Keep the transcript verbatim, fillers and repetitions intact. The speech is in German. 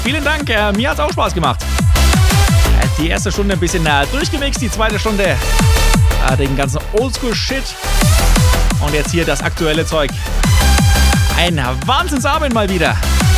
Vielen Dank, äh, mir hat's auch Spaß gemacht. Äh, die erste Stunde ein bisschen äh, durchgemixt, die zweite Stunde äh, den ganzen Oldschool-Shit. Und jetzt hier das aktuelle Zeug. Ein Wahnsinnsabend mal wieder.